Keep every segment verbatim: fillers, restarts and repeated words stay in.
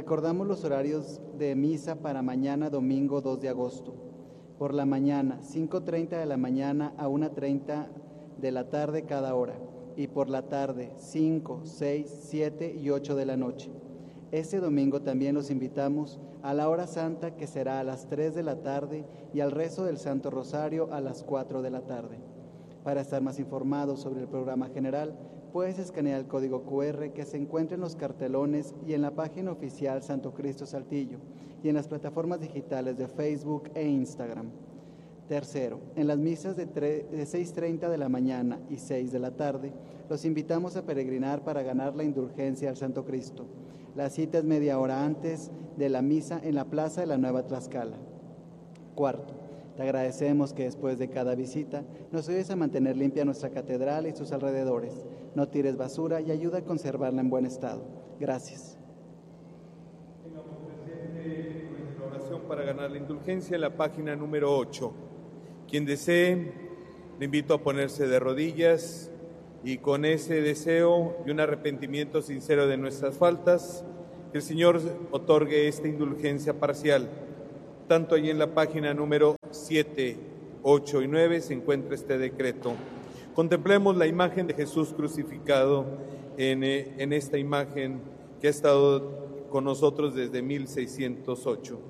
recordamos los horarios de misa para mañana, domingo dos de agosto. Por la mañana, cinco treinta de la mañana a una treinta de la tarde cada hora. Y por la tarde, cinco, seis, siete y ocho de la noche. Este domingo también los invitamos a la hora santa, que será a las tres de la tarde, y al rezo del Santo Rosario a las cuatro de la tarde. Para estar más informados sobre el programa general, puedes escanear el código cu erre que se encuentra en los cartelones y en la página oficial Santo Cristo Saltillo y en las plataformas digitales de Facebook e Instagram. Tercero, en las misas de, de seis treinta de la mañana y seis de la tarde, los invitamos a peregrinar para ganar la indulgencia al Santo Cristo. La cita es media hora antes de la misa en la Plaza de la Nueva Tlaxcala. Cuarto, te agradecemos que después de cada visita nos ayudes a mantener limpia nuestra catedral y sus alrededores. No tires basura y ayuda a conservarla en buen estado. Gracias. Tengamos presente nuestra oración para ganar la indulgencia en la página número ocho. Quien desee, le invito a ponerse de rodillas y con ese deseo y un arrepentimiento sincero de nuestras faltas, que el Señor otorgue esta indulgencia parcial. Tanto allí en la página número siete, ocho y nueve se encuentra este decreto. Contemplemos la imagen de Jesús crucificado en, en esta imagen que ha estado con nosotros desde mil seiscientos ocho.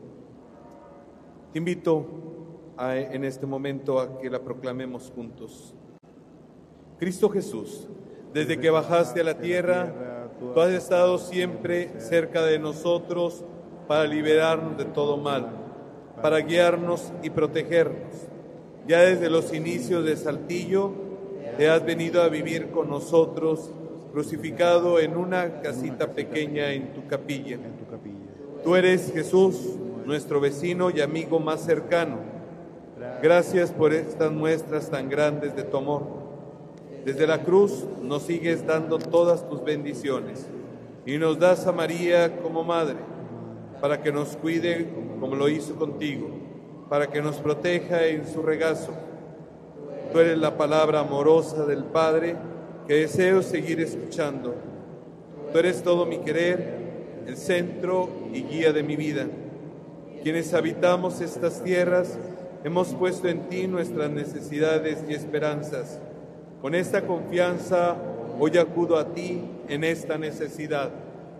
Te invito a, en este momento a que la proclamemos juntos. Cristo Jesús, desde que bajaste a la tierra, tú has estado siempre cerca de nosotros para liberarnos de todo mal, para guiarnos y protegernos. Ya desde los inicios de Saltillo, te has venido a vivir con nosotros, crucificado en una casita pequeña en tu capilla. Tú eres Jesús, nuestro vecino y amigo más cercano. Gracias por estas muestras tan grandes de tu amor. Desde la cruz nos sigues dando todas tus bendiciones y nos das a María como madre, para que nos cuide como lo hizo contigo, para que nos proteja en su regazo. Tú eres la palabra amorosa del Padre que deseo seguir escuchando. Tú eres todo mi querer, el centro y guía de mi vida. Quienes habitamos estas tierras hemos puesto en ti nuestras necesidades y esperanzas. Con esta confianza hoy acudo a ti en esta necesidad.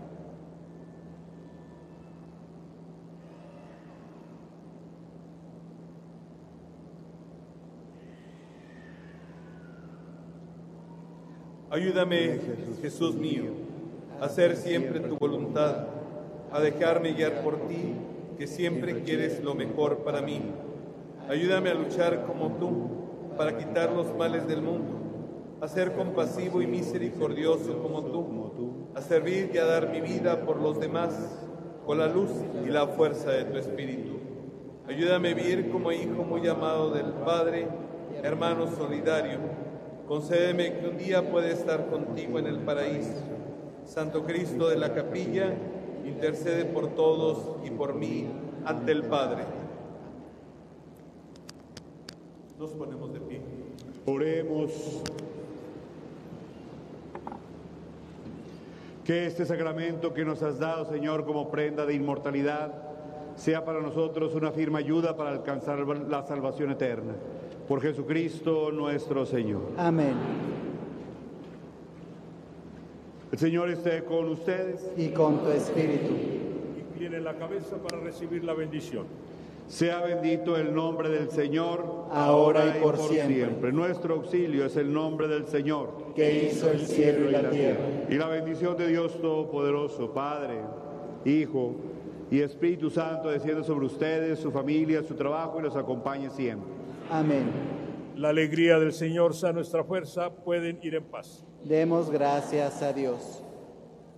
Ayúdame, Jesús mío, a hacer siempre tu voluntad, a dejarme guiar por ti, que siempre quieres lo mejor para mí. Ayúdame a luchar como tú, para quitar los males del mundo, a ser compasivo y misericordioso como tú, a servir y a dar mi vida por los demás, con la luz y la fuerza de tu Espíritu. Ayúdame a vivir como hijo muy amado del Padre, hermano solidario. Concédeme que un día pueda estar contigo en el paraíso. Santo Cristo de la Capilla, intercede por todos y por mí ante el Padre. Nos ponemos de pie. Oremos. Que este sacramento que nos has dado, Señor, como prenda de inmortalidad, sea para nosotros una firme ayuda para alcanzar la salvación eterna. Por Jesucristo nuestro Señor. Amén. El Señor esté con ustedes. Y con tu espíritu. Incline la cabeza para recibir la bendición. Sea bendito el nombre del Señor, ahora y por siempre. siempre. Nuestro auxilio es el nombre del Señor, que hizo el cielo y la tierra. Y la bendición de Dios Todopoderoso, Padre, Hijo y Espíritu Santo, descienda sobre ustedes, su familia, su trabajo y los acompañe siempre. Amén. La alegría del Señor sea nuestra fuerza. Pueden ir en paz. Demos gracias a Dios.